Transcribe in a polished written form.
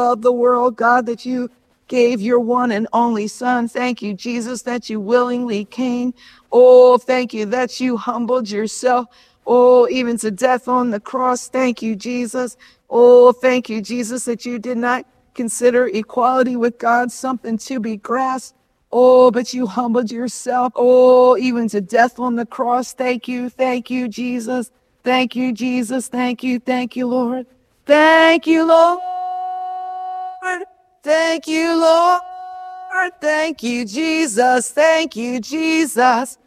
Of the world, God, that you gave your one and only Son. Thank you, Jesus, that you willingly came. Oh, thank you that you humbled yourself. Oh, even to death on the cross. Thank you, Jesus. Oh, thank you, Jesus, that you did not consider equality with God something to be grasped. Oh, but you humbled yourself. Oh, even to death on the cross. Thank you, Jesus. Thank you, Jesus. Thank you, Lord. Thank you, Lord. Thank you, Lord. Thank you, Jesus. Thank you, Jesus.